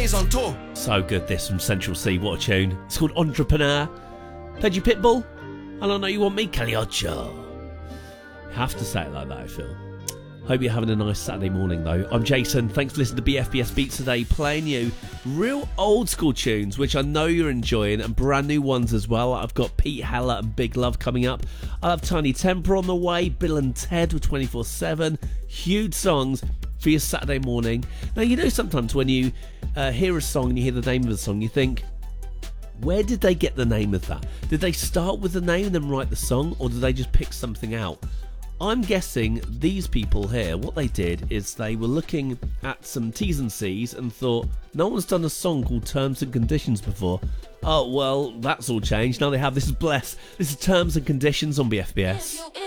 days on tour. So good, this from Central C. What a tune. It's called Entrepreneur. Played you Pitbull. I don't know you want me, Caliocho. Have to say it like that, I feel. Hope you're having a nice Saturday morning, though. I'm Jason. Thanks for listening to BFBS Beats today, playing you real old school tunes, which I know you're enjoying, and brand new ones as well. I've got Pete Heller and Big Love coming up. I'll have Tiny Temper on the way, Bill and Ted with 24/7. Huge songs for your Saturday morning. Now, you know sometimes when you hear a song and you hear the name of the song, you think, where did they get the name of that? Did they start with the name and then write the song, or did they just pick something out? I'm guessing these people here, what they did is they were looking at some T's and C's and thought, no one's done a song called Terms and Conditions before. Oh, well, that's all changed. Now they have. This is Bless. This is Terms and Conditions on BFBS.